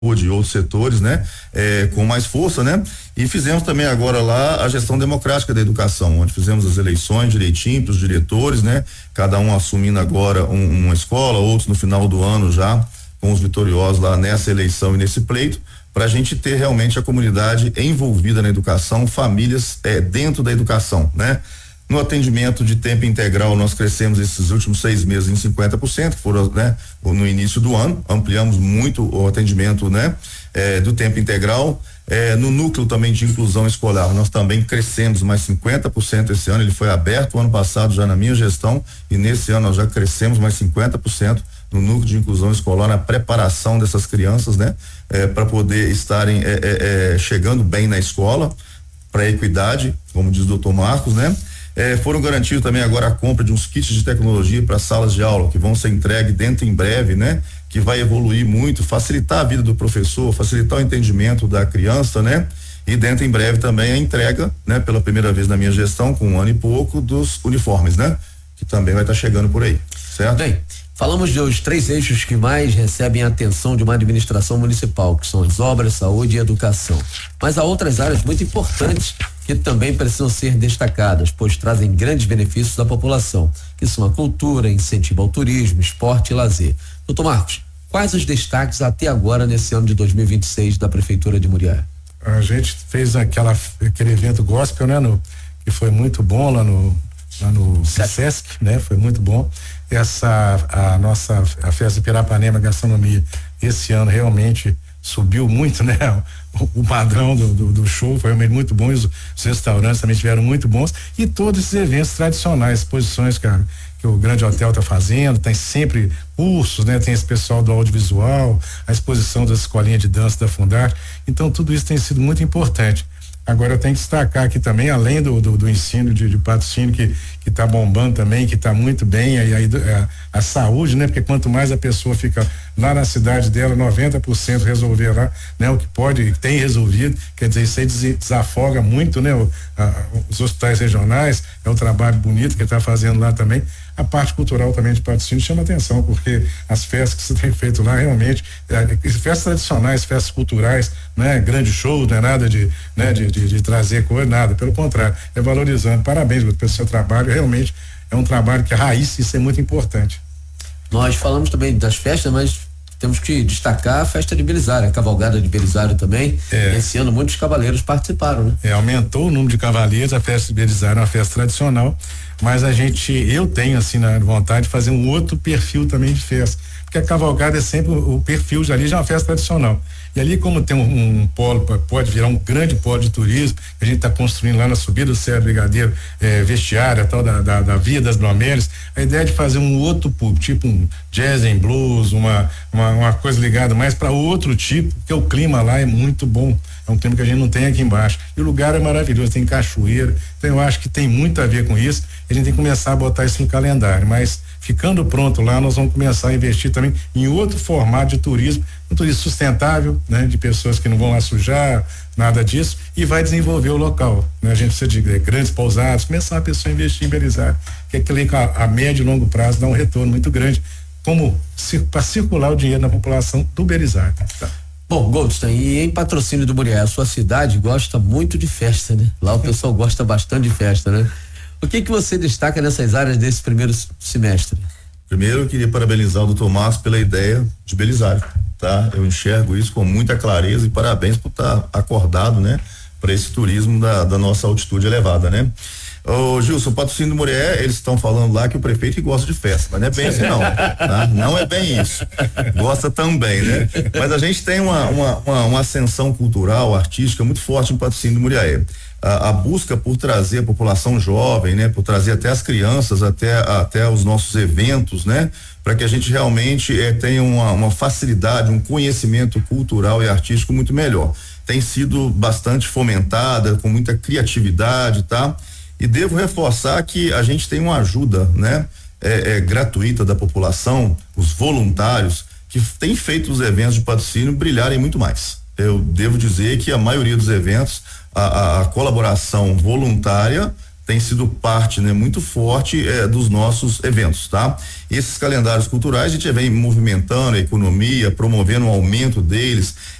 de outros setores, né? Com mais força, né? E fizemos também agora lá a gestão democrática da educação, onde fizemos as eleições direitinho para os diretores, né? Cada um assumindo agora uma escola, outros no final do ano já com os vitoriosos lá nessa eleição e nesse pleito, para a gente ter realmente a comunidade envolvida na educação, famílias dentro da educação, né? No atendimento de tempo integral, nós crescemos esses últimos 6 meses em 50%, foram, né? No início do ano, ampliamos muito o atendimento, né? Do tempo integral. No núcleo também de inclusão escolar, nós também crescemos mais 50% esse ano. Ele foi aberto o ano passado já na minha gestão, e nesse ano nós já crescemos mais 50% no núcleo de inclusão escolar, na preparação dessas crianças, né? Para poder estarem chegando bem na escola, para a equidade, como diz o doutor Marcos, né? Foram garantidos também agora a compra de uns kits de tecnologia para salas de aula, que vão ser entregues dentro em breve, né? Que vai evoluir muito, facilitar a vida do professor, facilitar o entendimento da criança, né? E dentro em breve também a entrega, né? Pela primeira vez na minha gestão, com 1 ano e pouco, dos uniformes, né? Que também vai estar chegando por aí, certo? Bem, falamos dos 3 eixos que mais recebem a atenção de uma administração municipal, que são as obras, saúde e educação. Mas há outras áreas muito importantes que também precisam ser destacadas, pois trazem grandes benefícios à população, que são a cultura, incentivo ao turismo, esporte e lazer. Doutor Marcos, quais os destaques até agora nesse ano de 2026 da Prefeitura de Muriaé? A gente fez aquele evento gospel, né? Que foi muito bom lá no Sesc, né? Foi muito bom. A festa de Pirapanema Gastronomia esse ano realmente subiu muito, né? O padrão do show foi realmente muito bom, os restaurantes também tiveram muito bons, e todos esses eventos tradicionais, exposições, cara, que o Grande Hotel tá fazendo, tem sempre cursos, né? Tem esse pessoal do audiovisual, a exposição das escolinhas de dança da Fundarte, então tudo isso tem sido muito importante. Agora eu tenho que destacar aqui também, além do ensino de patrocínio que tá bombando também, que tá muito bem, a saúde, né? Porque quanto mais a pessoa fica lá na cidade dela, 90% resolver lá, né? O que pode, tem resolvido, quer dizer, isso aí desafoga muito, né? Os hospitais regionais, é um trabalho bonito que ele tá fazendo lá também. A parte cultural também de patrocínio chama atenção, porque as festas que você tem feito lá realmente, festas tradicionais, festas culturais, né? Grande show, não é nada de trazer coisa, nada, pelo contrário, é valorizando. Parabéns pelo seu trabalho, realmente é um trabalho que é raiz, isso é muito importante. Nós falamos também das festas, mas temos que destacar a festa de Belisário, a cavalgada de Belisário também. Esse ano muitos cavaleiros participaram, né? Aumentou o número de cavaleiros, a festa de Belisário é uma festa tradicional, mas eu tenho assim na vontade de fazer um outro perfil também de festa, porque a cavalgada é sempre o perfil de ali, já é uma festa tradicional. E ali, como tem um polo, pode virar um grande polo de turismo, a gente está construindo lá na subida do Serra Brigadeiro, vestiária, tal, da Via das Bromélias, a ideia é de fazer um outro público, tipo um jazz and blues, uma coisa ligada mais para outro tipo, porque o clima lá é muito bom, é um clima que a gente não tem aqui embaixo, e o lugar é maravilhoso, tem cachoeira, então eu acho que tem muito a ver com isso, a gente tem que começar a botar isso no calendário, mas ficando pronto lá, nós vamos começar a investir também em outro formato de turismo, um turismo sustentável, né? De pessoas que não vão lá sujar, nada disso, e vai desenvolver o local, né? A gente precisa de grandes pousadas, começar a pessoa a investir em Belisário, que é aquele que a médio e longo prazo dá um retorno muito grande, como para circular o dinheiro na população do Belisário. Tá? Bom, Goldstein, e em Patrocínio do Muriaé, a sua cidade gosta muito de festa, né? Lá o pessoal gosta bastante de festa, né? O que você destaca nessas áreas desse primeiro semestre? Primeiro, eu queria parabenizar o doutor Márcio pela ideia de Belisário, tá? Eu enxergo isso com muita clareza e parabéns por estar acordado, né? Para esse turismo da nossa altitude elevada, né? Ô Gilson, o Patrocínio do Muriaé, eles estão falando lá que o prefeito gosta de festa, mas não é bem assim não, tá? Não é bem isso, gosta também, né? Mas a gente tem uma ascensão cultural, artística muito forte no Patrocínio do Muriaé. A busca por trazer a população jovem, né? Por trazer até as crianças, até os nossos eventos, né? Para que a gente realmente tenha uma facilidade, um conhecimento cultural e artístico muito melhor. Tem sido bastante fomentada, com muita criatividade, tá? E devo reforçar que a gente tem uma ajuda, né? Gratuita da população, os voluntários, que tem feito os eventos de patrocínio brilharem muito mais. Eu devo dizer que a maioria dos eventos, a colaboração voluntária tem sido parte, né, muito forte dos nossos eventos, tá? Esses calendários culturais a gente vem movimentando a economia, promovendo o aumento deles,